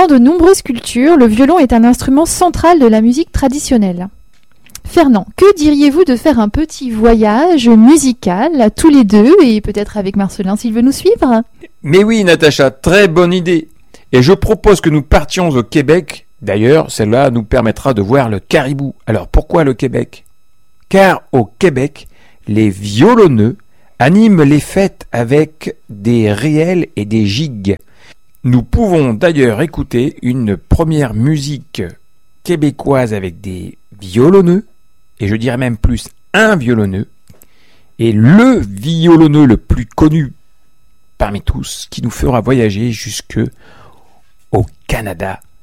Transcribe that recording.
Dans de nombreuses cultures, le violon est un instrument central de la musique traditionnelle. Fernand, que diriez-vous de faire un petit voyage musical, tous les deux, et peut-être avec Marcelin s'il veut nous suivre ? Mais oui, Natacha, très bonne idée. Et je propose que nous partions au Québec. D'ailleurs, cela nous permettra de voir le caribou. Alors pourquoi le Québec ? Car au Québec, les violonneux animent les fêtes avec des réels et des gigues. Nous pouvons d'ailleurs écouter une première musique québécoise avec des violonneux, et je dirais même plus un violonneux, et le violonneux le plus connu parmi tous, qui nous fera voyager jusque au Canada